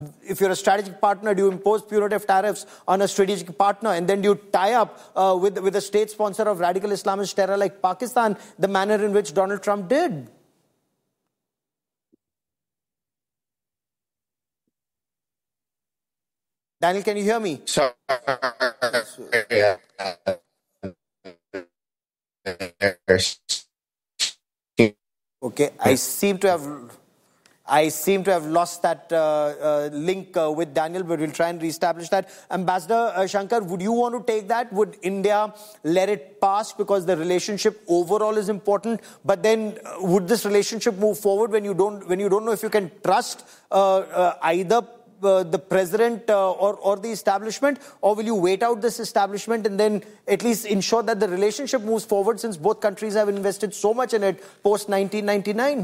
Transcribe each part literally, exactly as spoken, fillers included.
if you're a strategic partner, do you impose punitive tariffs on a strategic partner, and then do you tie up uh, with, with a state sponsor of radical Islamist terror like Pakistan, the manner in which Donald Trump did? Daniel, can you hear me? Sorry. Yeah. Okay, I seem to have... I seem to have lost that uh, uh, link uh, with Daniel, but we'll try and reestablish that. Ambassador uh, Shankar, would you want to take that? Would India let it pass because the relationship overall is important? But then, uh, would this relationship move forward when you don't when you don't know if you can trust uh, uh, either uh, the president uh, or or the establishment, or will you wait out this establishment and then at least ensure that the relationship moves forward, since both countries have invested so much in it post nineteen ninety-nine?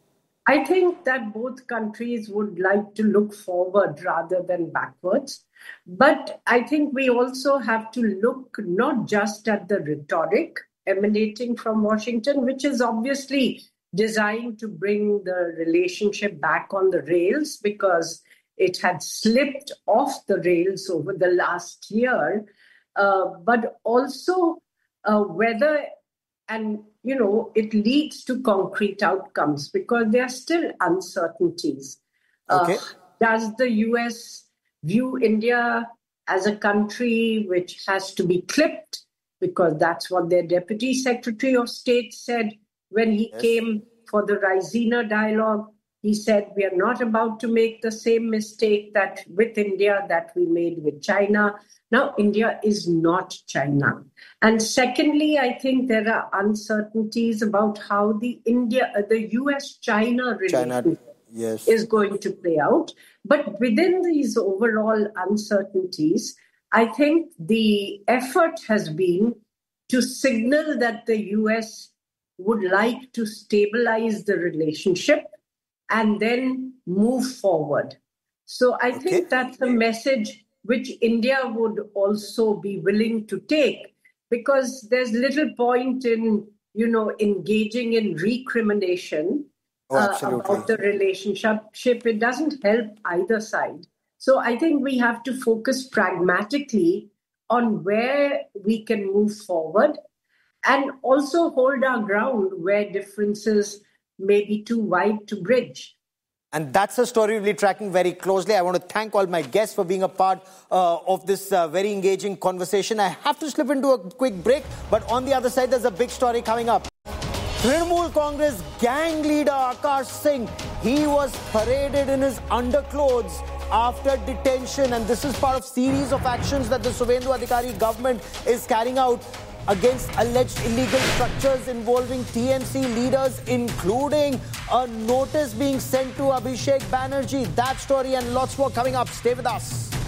I think that both countries would like to look forward rather than backwards. But I think we also have to look not just at the rhetoric emanating from Washington, which is obviously designed to bring the relationship back on the rails because it had slipped off the rails over the last year, uh, but also uh, whether and you know, it leads to concrete outcomes because there are still uncertainties. Okay. Uh, does the U S view India as a country which has to be clipped? Because that's what their Deputy Secretary of State said when he Yes. came for the Raisina dialogue. He said, we are not about to make the same mistake that with India that we made with China. Now, India is not China. And secondly, I think there are uncertainties about how the India, uh, the U S China relationship yes. is going to play out. But within these overall uncertainties, I think the effort has been to signal that the U S would like to stabilize the relationship and then move forward. So I Okay. think that's a message which India would also be willing to take, because there's little point in, you know, engaging in recrimination Oh, uh, absolutely. about the relationship. It doesn't help either side. So I think we have to focus pragmatically on where we can move forward and also hold our ground where differences may be too wide to bridge. And that's a story we'll be tracking very closely. I want to thank all my guests for being a part uh, of this uh, very engaging conversation. I have to slip into a quick break, but on the other side, there's a big story coming up. Trinamool Congress gang leader Akash Singh, he was paraded in his underclothes after detention, and this is part of series of actions that the Suvendu Adhikari government is carrying out against alleged illegal structures involving T M C leaders, including a notice being sent to Abhishek Banerjee. That story and lots more coming up. Stay with us.